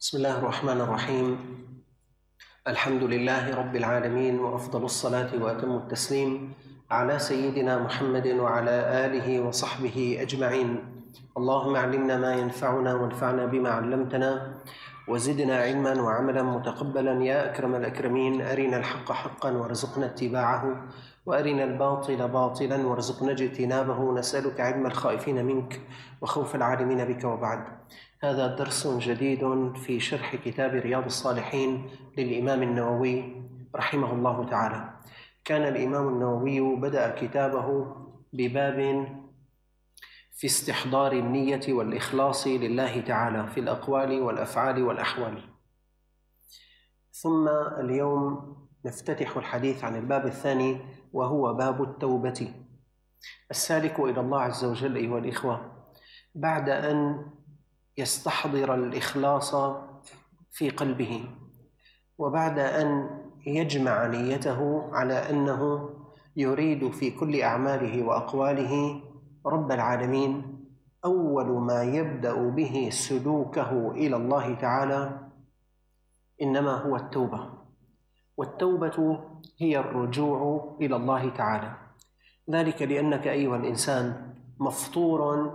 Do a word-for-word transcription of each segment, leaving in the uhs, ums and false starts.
بسم الله الرحمن الرحيم. الحمد لله رب العالمين، وأفضل الصلاة وأتم التسليم على سيدنا محمد وعلى آله وصحبه أجمعين. اللهم علمنا ما ينفعنا وانفعنا بما علمتنا وزدنا علما وعملا متقبلا يا أكرم الأكرمين. أرنا الحق حقا وارزقنا اتباعه، وأرنا الباطل باطلا وارزقنا اجتنابه. نسألك علم الخائفين منك وخوف العالمين بك. وبعد، هذا درس جديد في شرح كتاب رياض الصالحين للإمام النووي رحمه الله تعالى. كان الإمام النووي بدأ كتابه بباب في استحضار النية والإخلاص لله تعالى في الأقوال والأفعال والأحوال، ثم اليوم نفتتح الحديث عن الباب الثاني، وهو باب التوبة. السالك إلى الله عز وجل أيها الإخوة، بعد أن يستحضر الإخلاص في قلبه، وبعد أن يجمع نيته على أنه يريد في كل أعماله وأقواله رب العالمين، أول ما يبدأ به سلوكه إلى الله تعالى إنما هو التوبة. والتوبة هي الرجوع إلى الله تعالى، ذلك لأنك أيها الإنسان مفطور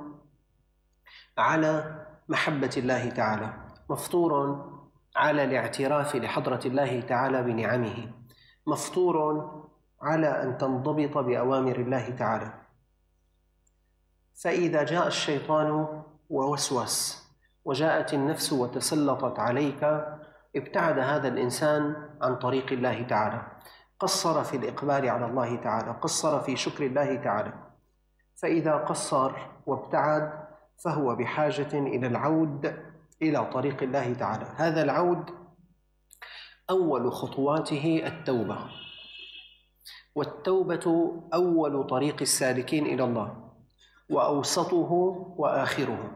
على محبة الله تعالى، مفطور على الاعتراف لحضرة الله تعالى بنعمه، مفطور على أن تنضبط بأوامر الله تعالى. فإذا جاء الشيطان ووسوس وجاءت النفس وتسلطت عليك، ابتعد هذا الإنسان عن طريق الله تعالى، قصر في الإقبال على الله تعالى، قصر في شكر الله تعالى. فإذا قصر وابتعد فهو بحاجة إلى العود إلى طريق الله تعالى. هذا العود أول خطواته التوبة، والتوبة أول طريق السالكين إلى الله، وأوسطه وآخره.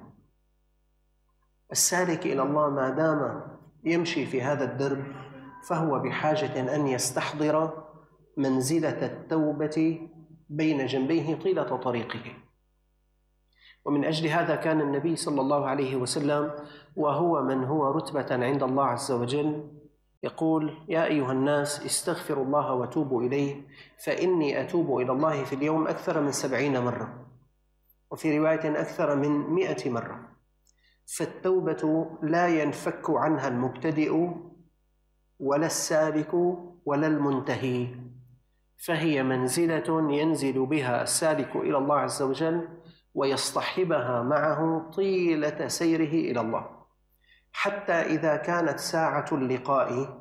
السالك إلى الله ما دام يمشي في هذا الدرب فهو بحاجة أن يستحضر منزلة التوبة بين جنبيه طيلة طريقه. ومن أجل هذا كان النبي صلى الله عليه وسلم، وهو من هو رتبة عند الله عز وجل، يقول: يا أيها الناس استغفروا الله وتوبوا إليه، فإني أتوب إلى الله في اليوم أكثر من سبعين مرة، وفي رواية أكثر من مئة مرة. فالتوبة لا ينفك عنها المبتدئ ولا السالك ولا المنتهي، فهي منزلة ينزل بها السالك إلى الله عز وجل ويصطحبها معه طيلة سيره إلى الله، حتى إذا كانت ساعة اللقاء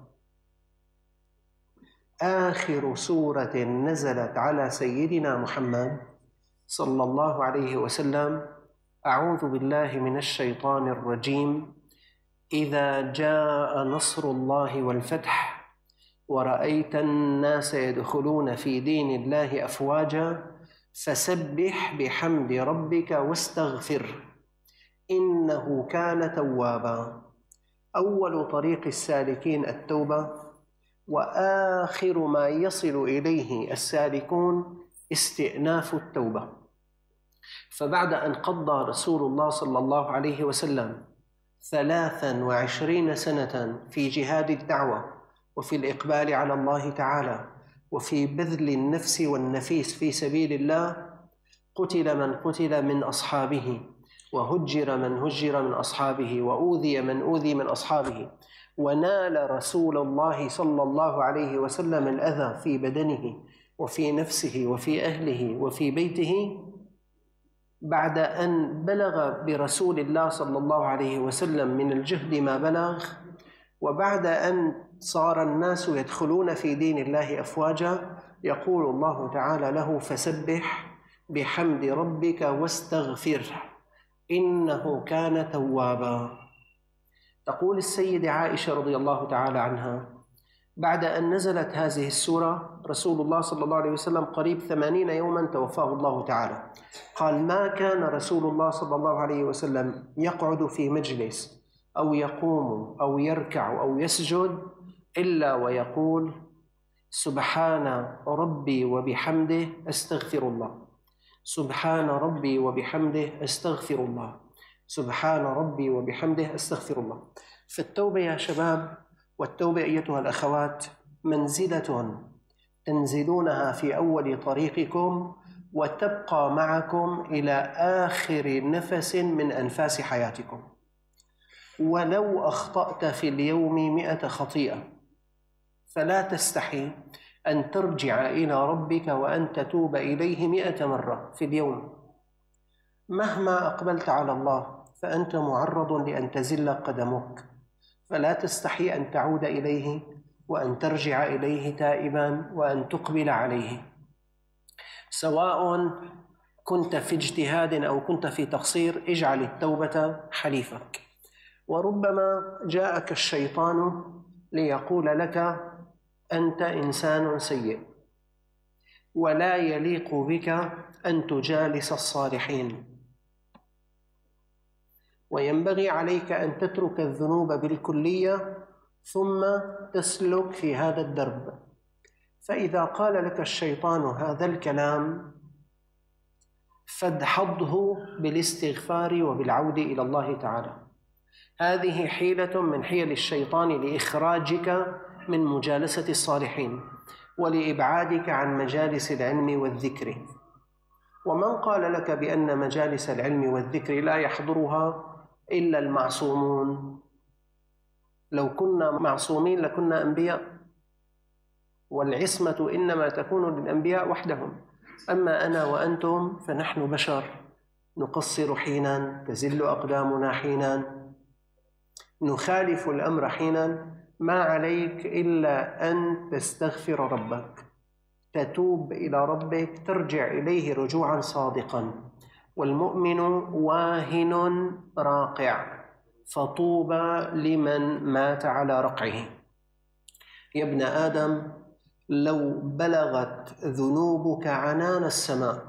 آخر سورة نزلت على سيدنا محمد صلى الله عليه وسلم: أعوذ بالله من الشيطان الرجيم، إذا جاء نصر الله والفتح ورأيت الناس يدخلون في دين الله أفواجا فسبح بحمد ربك واستغفر إنه كان توابا. أول طريق السالكين التوبة، وآخر ما يصل إليه السالكون استئناف التوبة. فبعد أن قضى رسول الله صلى الله عليه وسلم ثلاثا وعشرين سنة في جهاد الدعوة وفي الإقبال على الله تعالى وفي بذل النفس والنفيس في سبيل الله، قتل من قتل من أصحابه، وهجر من هجر من أصحابه، وأوذي من أوذي من أصحابه، ونال رسول الله صلى الله عليه وسلم الأذى في بدنه وفي نفسه وفي أهله وفي بيته، بعد أن بلغ برسول الله صلى الله عليه وسلم من الجهد ما بلغ، وبعد أن صار الناس يدخلون في دين الله أفواجا، يقول الله تعالى له: فسبح بحمد ربك واستغفر إنه كان توابا. تقول السيدة عائشة رضي الله تعالى عنها: بعد أن نزلت هذه السورة رسول الله صلى الله عليه وسلم قريب ثمانين يوما توفاه الله تعالى. قال: ما كان رسول الله صلى الله عليه وسلم يقعد في مجلس أو يقوم أو يركع أو يسجد إلا ويقول: سبحان ربي وبحمده أستغفر الله، سبحان ربي وبحمده أستغفر الله، سبحان ربي وبحمده أستغفر الله. فالتوبة يا شباب، والتوبة أيتها الأخوات، منزلة تنزلونها في أول طريقكم وتبقى معكم إلى آخر نفس من أنفاس حياتكم. ولو أخطأت في اليوم مئة خطيئة فلا تستحي أن ترجع إلى ربك وأن تتوب إليه مئة مرة في اليوم. مهما أقبلت على الله فأنت معرض لأن تزل قدمك، فلا تستحي أن تعود إليه وأن ترجع إليه تائبا وأن تقبل عليه، سواء كنت في اجتهاد أو كنت في تقصير. اجعل التوبة حليفك. وربما جاءك الشيطان ليقول لك أنت إنسان سيء ولا يليق بك أن تجالس الصالحين، وينبغي عليك أن تترك الذنوب بالكلية ثم تسلك في هذا الدرب. فإذا قال لك الشيطان هذا الكلام فادحضه بالاستغفار وبالعودة إلى الله تعالى. هذه حيلة من حيل الشيطان لإخراجك من مجالسة الصالحين ولإبعادك عن مجالس العلم والذكر. ومن قال لك بأن مجالس العلم والذكر لا يحضرها إلا المعصومون؟ لو كنا معصومين لكنا أنبياء، والعصمة إنما تكون للأنبياء وحدهم. أما أنا وأنتم فنحن بشر، نقصر حينا، تزل أقدامنا حينا، نخالف الأمر حينا. ما عليك إلا أن تستغفر ربك، تتوب إلى ربك، ترجع إليه رجوعا صادقا. والمؤمن واهن راقع، فطوبى لمن مات على رقعه. يا ابن آدم، لو بلغت ذنوبك عنان السماء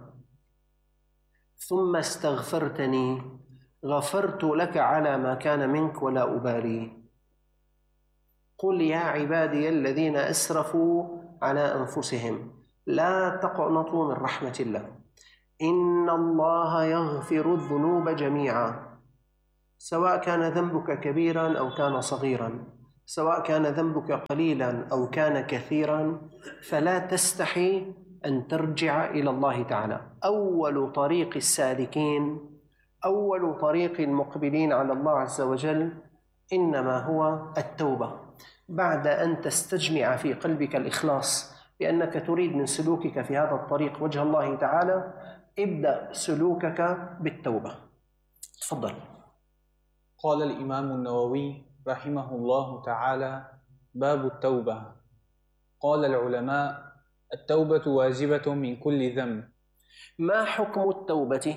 ثم استغفرتني غفرت لك على ما كان منك ولا أبالي. قل يا عبادي الذين أسرفوا على أنفسهم لا تقنطوا من رحمة الله إن الله يغفر الذنوب جميعا، سواء كان ذنبك كبيرا أو كان صغيرا، سواء كان ذنبك قليلا أو كان كثيرا، فلا تستحي أن ترجع إلى الله تعالى. أول طريق السالكين، أول طريق المقبلين على الله عز وجل إنما هو التوبة. بعد أن تستجمع في قلبك الإخلاص بأنك تريد من سلوكك في هذا الطريق وجه الله تعالى، ابدأ سلوكك بالتوبة. تفضل. قال الإمام النووي رحمه الله تعالى: باب التوبة. قال العلماء: التوبة واجبة من كل ذنب. ما حكم التوبة؟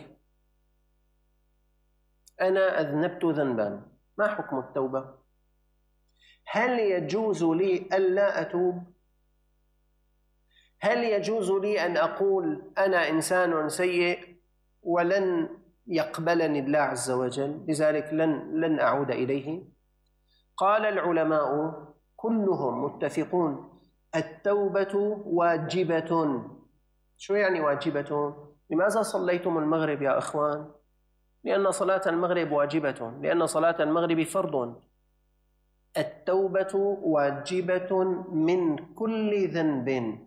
أنا أذنبت ذنبا، ما حكم التوبة؟ هل يجوز لي ألا أتوب؟ هل يجوز لي أن أقول أنا إنسان سيء ولن يقبلني الله عز وجل لذلك لن, لن أعود إليه؟ قال العلماء كلهم متفقون: التوبة واجبة. شو يعني واجبة؟ لماذا صليتم المغرب يا أخوان؟ لأن صلاة المغرب واجبة، لأن صلاة المغرب فرض. التوبة واجبة من كل ذنب.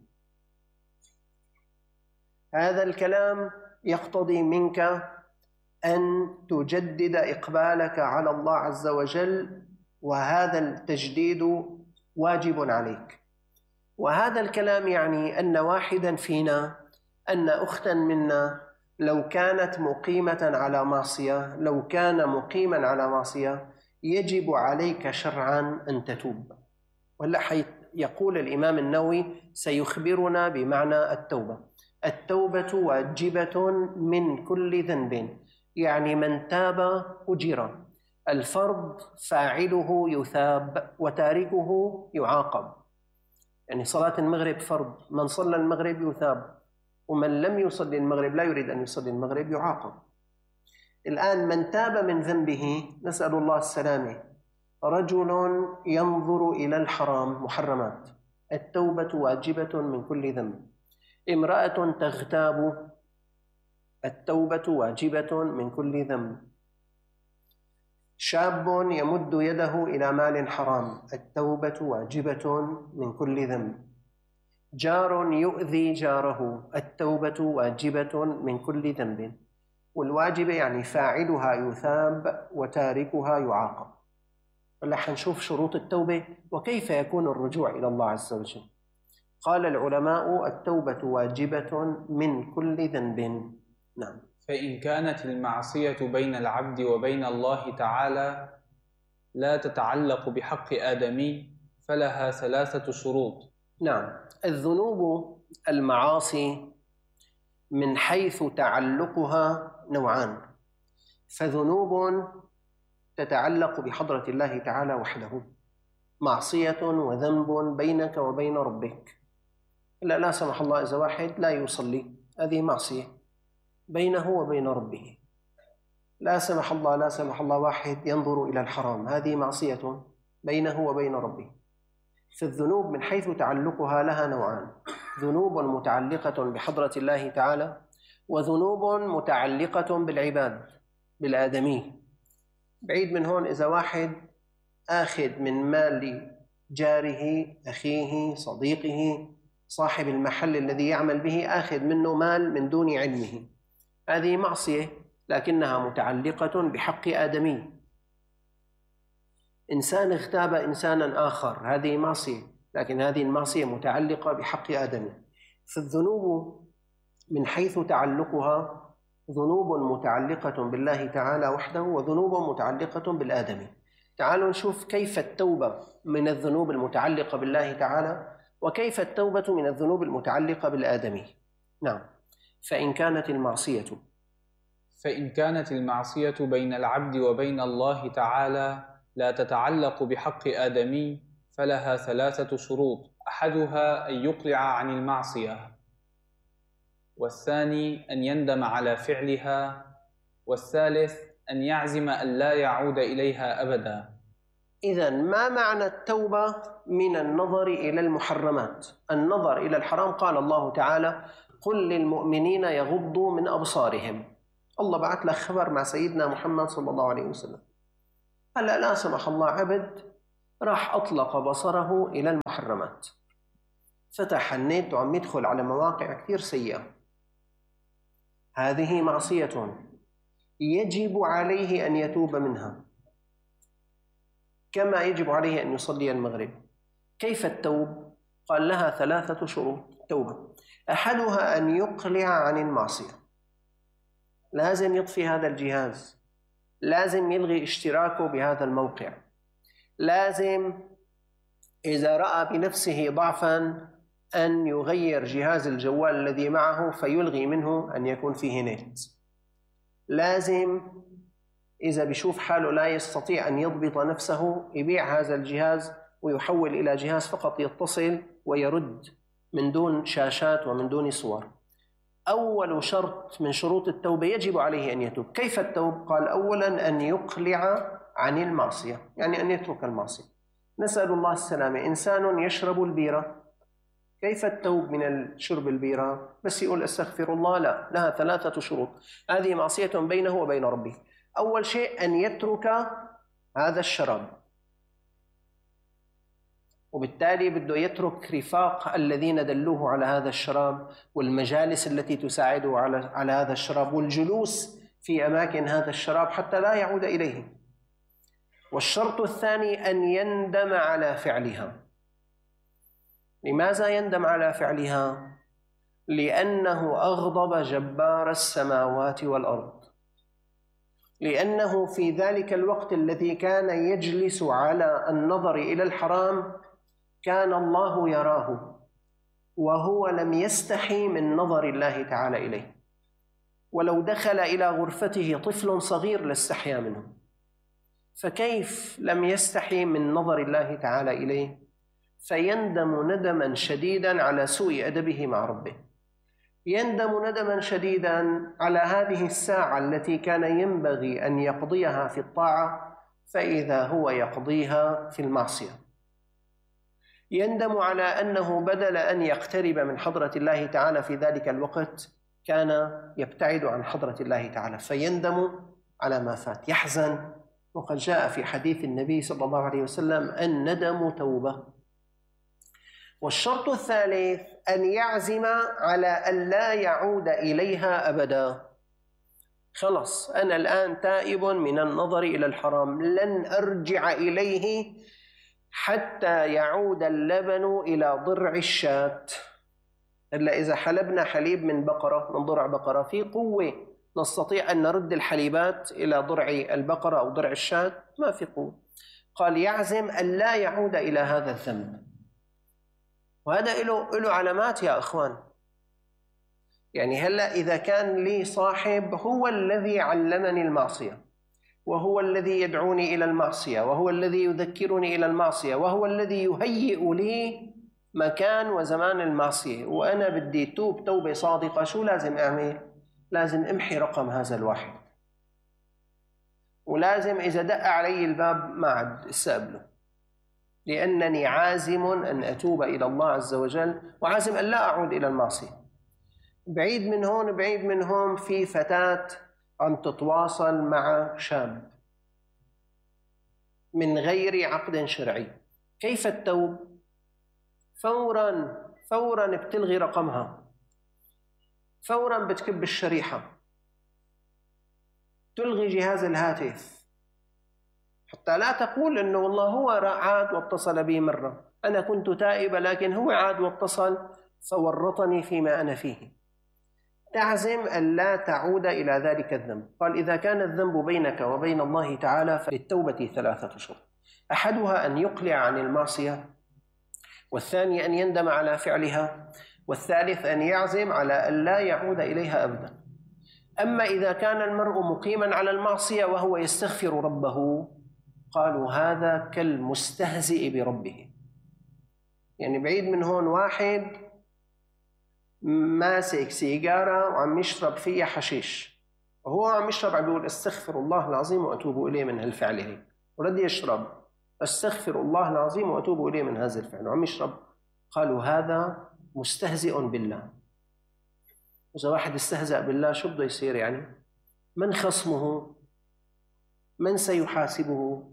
هذا الكلام يقتضي منك أن تجدد إقبالك على الله عز وجل، وهذا التجديد واجب عليك. وهذا الكلام يعني أن واحدا فينا، أن أختا منا لو كانت مقيمة على معصية، لو كان مقيما على معصية، يجب عليك شرعا أن تتوب. ولا يقول الإمام النووي سيخبرنا بمعنى التوبة. التوبة واجبة من كل ذنب، يعني من تاب أجر. الفرض فاعله يثاب وتاركه يعاقب. يعني صلاة المغرب فرض، من صلى المغرب يثاب، ومن لم يصلي المغرب لا يريد أن يصلي المغرب يعاقب. الآن من تاب من ذنبه، نسأل الله السلامة، رجل ينظر إلى الحرام محرمات، التوبة واجبة من كل ذنب. امرأة تغتاب، التوبة واجبة من كل ذنب. شاب يمد يده إلى مال حرام، التوبة واجبة من كل ذنب. جار يؤذي جاره، التوبة واجبة من كل ذنب. والواجب يعني فاعلها يثاب وتاركها يعاقب. هلا حنشوف شروط التوبة وكيف يكون الرجوع إلى الله عز وجل. قال العلماء: التوبة واجبة من كل ذنب. نعم. فإن كانت المعصية بين العبد وبين الله تعالى لا تتعلق بحق آدمي فلها ثلاثة شروط. نعم. الذنوب المعاصي من حيث تعلقها نوعان، فذنوب تتعلق بحضرة الله تعالى وحده، معصية وذنب بينك وبين ربك. لا لا سمح الله إذا واحد لا يصلي، هذه معصية بينه وبين ربه. لا سمح الله لا سمح الله واحد ينظر إلى الحرام، هذه معصية بينه وبين ربه. فالذنوب من حيث تعلقها لها نوعان: ذنوب متعلقة بحضرة الله تعالى، وذنوب متعلقة بالعباد بالآدمي. بعيد من هون إذا واحد آخذ من مال جاره، أخيه، صديقه، صاحب المحل الذي يعمل به، آخذ منه مال من دون علمه، هذه معصية لكنها متعلقة بحق آدمي. إنسان اغتاب إنسانا آخر، هذه معصية لكن هذه المعصية متعلقة بحق آدمي. فالذنوب من حيث تعلقها ذنوب متعلقة بالله تعالى وحده، وذنوب متعلقة بالآدمي. تعالوا نشوف كيف التوبة من الذنوب المتعلقة بالله تعالى، وكيف التوبة من الذنوب المتعلقة بالآدمي. نعم. فإن كانت المعصية فإن كانت المعصية بين العبد وبين الله تعالى لا تتعلق بحق آدمي فلها ثلاثة شروط: أحدها أن يقلع عن المعصية، والثاني أن يندم على فعلها، والثالث أن يعزم أن لا يعود إليها أبدا. إذن ما معنى التوبة من النظر إلى المحرمات؟ النظر إلى الحرام قال الله تعالى: قل للمؤمنين يغضوا من أبصارهم. الله بعث لك خبر مع سيدنا محمد صلى الله عليه وسلم. هلا لا سمح الله عبد راح أطلق بصره إلى المحرمات، فتح النت وعم يدخل على مواقع كثير سيئة، هذه معصية يجب عليه أن يتوب منها، كما يجب عليه أن يصلي المغرب. كيف التوب؟ قال لها ثلاثة شروط توبة. أحدها أن يقلع عن المعصية، لازم يطفي هذا الجهاز، لازم يلغي اشتراكه بهذا الموقع، لازم إذا رأى بنفسه ضعفا أن يغير جهاز الجوال الذي معه فيلغي منه أن يكون فيه نت، لازم إذا بيشوف حاله لا يستطيع أن يضبط نفسه يبيع هذا الجهاز ويحول إلى جهاز فقط يتصل ويرد من دون شاشات ومن دون صور. أول شرط من شروط التوبة يجب عليه أن يتوب. كيف التوب؟ قال: أولا أن يقلع عن المعصية، يعني أن يترك المعصية. نسأل الله السلامة. إنسان يشرب البيرة، كيف التوب من شرب البيرة؟ بس يقول أستغفر الله؟ لا، لها ثلاثة شروط، هذه معصية بينه وبين ربه. أول شيء أن يترك هذا الشراب، وبالتالي بده يترك رفاق الذين دلوه على هذا الشراب، والمجالس التي تساعده على على هذا الشراب، والجلوس في أماكن هذا الشراب حتى لا يعود إليه. والشرط الثاني أن يندم على فعلها. لماذا يندم على فعلها؟ لأنه أغضب جبار السماوات والأرض، لأنه في ذلك الوقت الذي كان يجلس على النظر إلى الحرام كان الله يراه، وهو لم يستحي من نظر الله تعالى إليه. ولو دخل إلى غرفته طفل صغير لاستحيا منه، فكيف لم يستحي من نظر الله تعالى إليه؟ فيندم ندما شديدا على سوء أدبه مع ربه، يندم ندما شديدا على هذه الساعة التي كان ينبغي أن يقضيها في الطاعة فإذا هو يقضيها في المعصية. يندم على أنه بدل أن يقترب من حضرة الله تعالى في ذلك الوقت كان يبتعد عن حضرة الله تعالى، فيندم على ما فات، يحزن وقد جاء في حديث النبي صلى الله عليه وسلم: الندم توبة. والشرط الثالث أن يعزم على أن لا يعود إليها أبدا. خلص، أنا الآن تائب من النظر إلى الحرام، لن أرجع إليه حتى يعود اللبن إلى ضرع الشاة. إلا إذا حلبنا حليب من بقرة، من ضرع بقرة، في قوة نستطيع أن نرد الحليبات إلى ضرع البقرة أو ضرع الشاة، ما في قوة. قال يعزم أن لا يعود إلى هذا الذنب. وهذا له له علامات يا أخوان. يعني هلأ إذا كان لي صاحب هو الذي علمني المعصية، وهو الذي يدعوني إلى المعصية، وهو الذي يذكرني إلى المعصية، وهو الذي يهيئ لي مكان وزمان المعصية، وأنا بدي توب توبة صادقة، شو لازم أعمل؟ لازم أمحي رقم هذا الواحد، ولازم إذا دق علي الباب ما عاد استقبله، لأنني عازم أن أتوب إلى الله عز وجل، وعازم أن لا أعود إلى المعصية. بعيد من هون بعيد من هون في فتاة عم تتواصل مع شاب من غير عقد شرعي، كيف التوب؟ فورا فورا بتلغي رقمها، فورا بتكب الشريحة، تلغي جهاز الهاتف، حتى لا تقول إنه والله هو عاد واتصل بي مرة، أنا كنت تائبة لكن هو عاد واتصل فورطني فيما أنا فيه. تعزم أن لا تعود إلى ذلك الذنب. قال إذا كان الذنب بينك وبين الله تعالى فللتوبة ثلاثة شروط: أحدها أن يقلع عن المعصية، والثاني أن يندم على فعلها، والثالث أن يعزم على أن لا يعود إليها أبدا. أما إذا كان المرء مقيما على المعصية وهو يستغفر ربه، قالوا هذا كالمستهزئ بربه. يعني بعيد من هون واحد ماسك سيجارة وعم يشرب فيها حشيش، وهو عم يشرب عم يقول استغفر الله العظيم وأتوب إليه من هالفعل هيك، ورد يشرب استغفر الله العظيم وأتوب إليه من هذا الفعل وعم يشرب. قالوا هذا مستهزئ بالله. إذا واحد استهزأ بالله شو بده يصير؟ يعني من خصمه؟ من سيحاسبه؟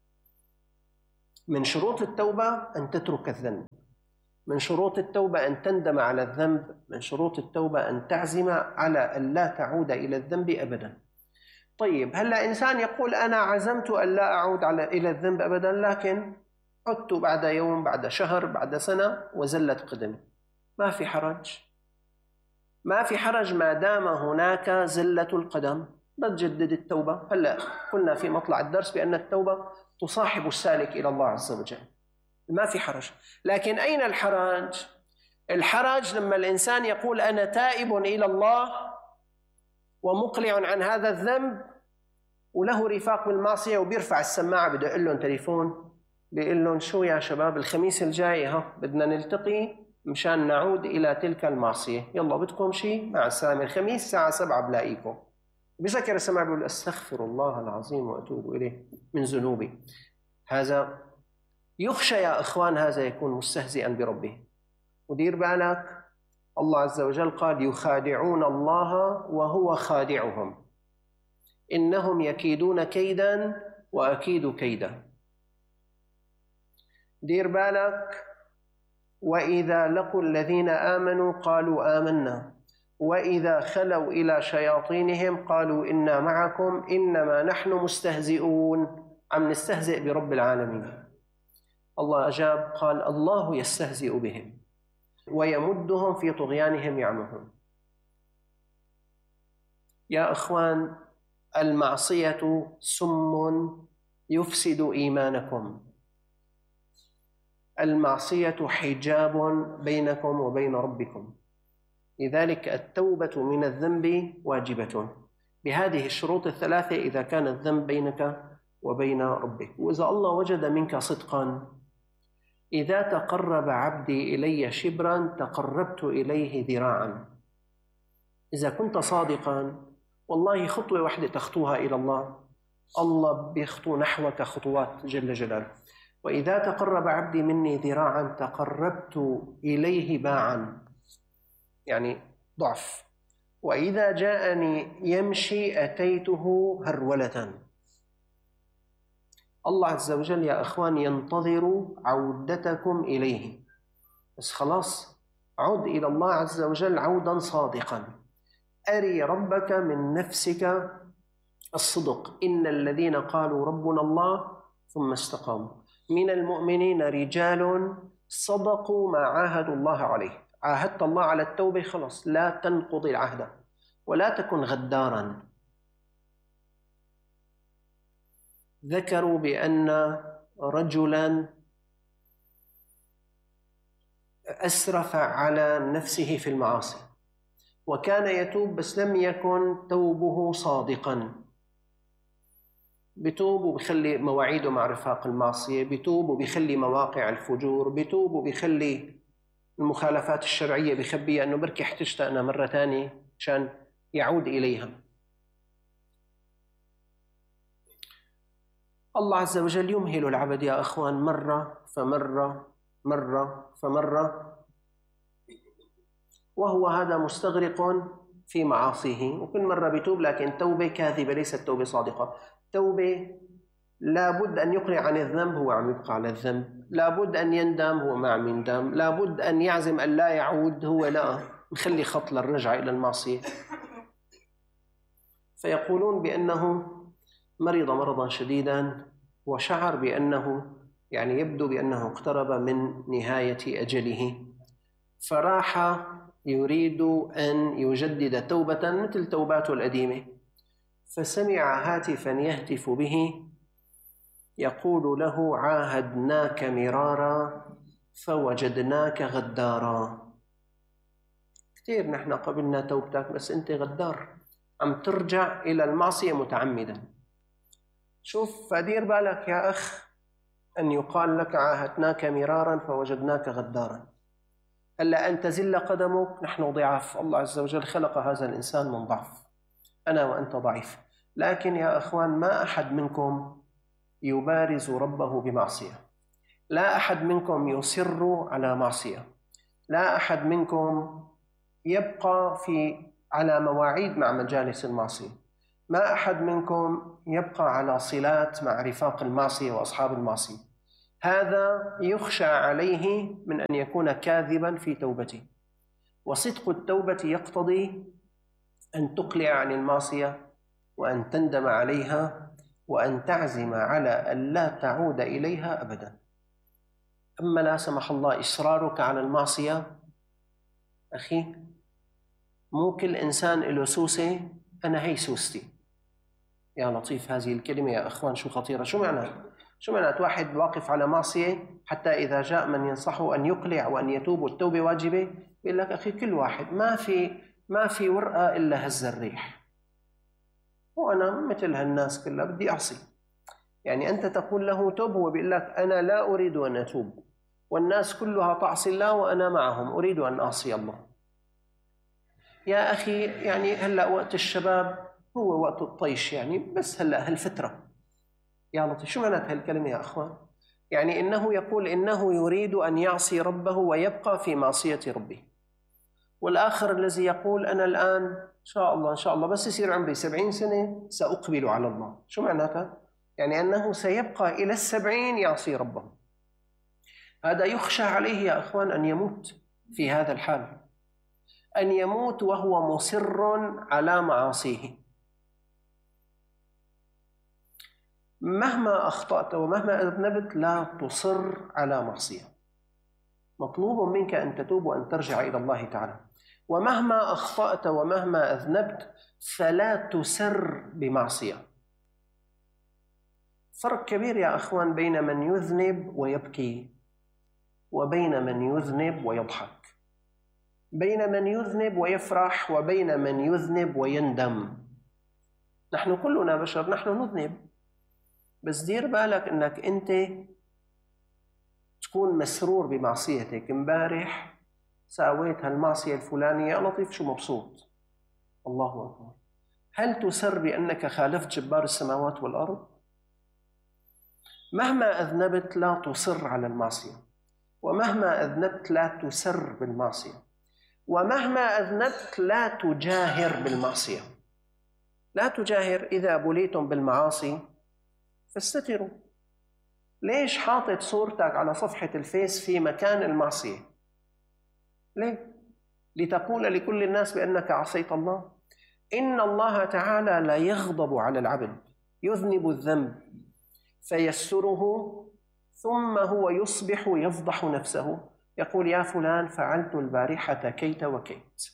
من شروط التوبة أن تترك الذنب، من شروط التوبة أن تندم على الذنب، من شروط التوبة أن تعزم على أن لا تعود إلى الذنب أبدا. طيب هلأ إنسان يقول أنا عزمت أن لا أعود على إلى الذنب أبدا، لكن عدت بعد يوم بعد شهر بعد سنة وزلت قدمي، ما في حرج، ما في حرج ما دام هناك زلة القدم، بتجدد التوبة. هلأ قلنا في مطلع الدرس بأن التوبة تصاحب السالك إلى الله عز وجل، ما في حرج. لكن أين الحرج؟ الحرج لما الإنسان يقول أنا تائب إلى الله ومقلع عن هذا الذنب وله رفاق بالمعصية وبيرفع السماعة بده يقول لهم تليفون، بيقول لهم شو يا شباب الخميس الجاي ها بدنا نلتقي مشان نعود إلى تلك المعصية، يلا بدكم شيء؟ مع السلامة، الخميس الساعة سبعة بلاقيكم. بذكر السماعة بيقول أستغفر الله العظيم وأتوب إليه من ذنوبي. هذا يخشى يا إخوان هذا يكون مستهزئا بربه. ودير بالك الله عز وجل قال يخادعون الله وهو خادعهم إنهم يكيدون كيدا وأكيد كيدا. دير بالك وإذا لقوا الذين آمنوا قالوا آمنا وإذا خلوا إلى شياطينهم قالوا إنا معكم إنما نحن مستهزئون، عم نستهزئ برب العالمين. الله أجاب قال الله يستهزئ بهم ويمدهم في طغيانهم يعمهون. يا أخوان المعصية سم يفسد إيمانكم، المعصية حجاب بينكم وبين ربكم، لذلك التوبة من الذنب واجبة بهذه الشروط الثلاثة إذا كان الذنب بينك وبين ربك. وإذا الله وجد منك صدقا، إذا تقرب عبدي إلي شبرا تقربت إليه ذراعا، إذا كنت صادقا والله خطوة واحدة تخطوها إلى الله الله بيخطو نحوك خطوات جل جلاله. وإذا تقرب عبدي مني ذراعا تقربت إليه باعا، يعني ضعف. وإذا جاءني يمشي أتيته هرولة. الله عز وجل يا أخوان ينتظر عودتكم إليه، بس خلاص عد إلى الله عز وجل عودا صادقا. أري ربك من نفسك الصدق. إن الذين قالوا ربنا الله ثم استقاموا من المؤمنين رجال صدقوا ما عاهدوا الله عليه. عاهدت الله على التوبة، خلاص لا تنقضي العهد ولا تكن غدارا. ذكروا بأن رجلا أسرف على نفسه في المعاصي وكان يتوب بس لم يكن توبه صادقا. بتوب وبيخلي مواعيده مع رفاق المعصية، بتوب وبيخلي مواقع الفجور، بتوب وبيخلي المخالفات الشرعية بخبيها أنه بركي احتجت أنا مرة تانية عشان يعود إليها. الله عز وجل يمهل العبد يا أخوان مرة فمرة مرة فمرة، وهو هذا مستغرق في معاصيه، وكل مرة بيتوب لكن توبة كاذبة ليست توبة صادقة. توبة لابد أن يقلع عن الذنب، هو عم يبقى على الذنب، لابد أن يندم، هو ما عم يندم، لابد أن يعزم أن لا يعود، هو لا مخلي خط للرجعة إلى المعصية. فيقولون بأنه مرض مرضا شديدا وشعر بأنه يعني يبدو بأنه اقترب من نهاية أجله، فراح يريد أن يجدد توبة مثل توباته القديمة، فسمع هاتفا يهتف به يقول له: عاهدناك مرارا فوجدناك غدارا. كثير نحن قبلنا توبتك بس أنت غدار، عم ترجع إلى المعصية متعمدا. شوف فدير بالك يا أخ أن يقال لك عاهدناك مرارا فوجدناك غدارا. ألا أن تزل قدمك، نحن ضعاف، الله عز وجل خلق هذا الإنسان من ضعف، أنا وأنت ضعيف، لكن يا أخوان ما أحد منكم يبارز ربه بمعصية، لا أحد منكم يصر على معصية، لا أحد منكم يبقى في على مواعيد مع مجالس المعصية، ما أحد منكم يبقى على صلات مع رفاق المعصية وأصحاب المعصية. هذا يخشى عليه من أن يكون كاذبا في توبته، وصدق التوبة يقتضي أن تقلع عن المعصية وأن تندم عليها وأن تعزم على أن لا تعود إليها أبدا. أما لا سمح الله إصرارك على المعصية، أخي مو كل إنسان له سوسة، أنا هي سوستي. يا لطيف هذه الكلمة يا أخوان، شو خطيرة، شو معنى شو معنى واحد واقف على معصية حتى إذا جاء من ينصحه أن يقلع وأن يتوب والتوبة واجبة يقول لك أخي كل واحد ما في ما في ورقة إلا هز الريح، وأنا مثل هالناس كلها بدي أعصي. يعني أنت تقول له توب، هو بيقول لك أنا لا أريد أن أتوب، والناس كلها تعصي الله وأنا معهم أريد أن أعصي الله. يا أخي يعني هلأ وقت الشباب هو وقت الطيش، يعني بس هلأ هالفترة. يا لطيف شو معنات هالكلمة يا أخوان؟ يعني إنه يقول إنه يريد أن يعصي ربه ويبقى في معصية ربه، والآخر الذي يقول أنا الآن إن شاء الله إن شاء الله بس يصير عمري سبعين سنة سأقبل على الله. شو معناتها؟ يعني أنه سيبقى إلى السبعين يعصي ربه. هذا يخشى عليه يا أخوان أن يموت في هذا الحال، أن يموت وهو مصر على معاصيه. مهما أخطأت ومهما أذنبت لا تصر على معصية، مطلوب منك أن تتوب وأن ترجع إلى الله تعالى. ومهما أخطأت ومهما أذنبت فلا تسر بمعصية. فرق كبير يا أخوان بين من يذنب ويبكي وبين من يذنب ويضحك، بين من يذنب ويفرح وبين من يذنب ويندم. نحن كلنا بشر، نحن نذنب، بس دير بالك أنك أنت تكون مسرور بمعصيتك. امبارح ساويت هالمعصية الفلانية، يا لطيف شو مبسوط، الله أكبر. هل تسر بأنك خالفت جبار السماوات والأرض؟ مهما أذنبت لا تصر على المعصية، ومهما أذنبت لا تسر بالمعصية، ومهما أذنبت لا تجاهر بالمعصية. لا تجاهر. إذا بليتم بالمعاصي فاستتروا، ليش حاطط صورتك على صفحة الفيس في مكان المعصية؟ ليه؟ لتقول لكل الناس بأنك عصيت الله؟ إن الله تعالى لا يغضب على العبد، يذنب الذنب فيسره ثم هو يصبح يفضح نفسه، يقول يا فلان فعلت البارحة كيت وكيت.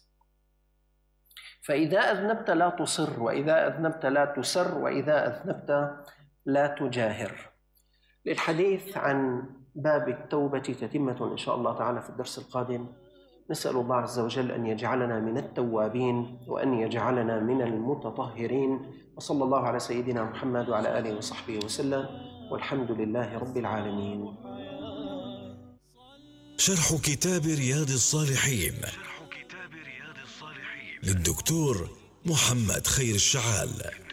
فإذا أذنبت لا تصر، وإذا أذنبت لا تسر، وإذا أذنبت لا تجاهر. للحديث عن باب التوبة تتمة إن شاء الله تعالى في الدرس القادم. نسأل الله عز وجل أن يجعلنا من التوابين وأن يجعلنا من المتطهرين، وصلى الله على سيدنا محمد وعلى آله وصحبه وسلم، والحمد لله رب العالمين. شرح كتاب رياض الصالحين للدكتور محمد خير الشعال.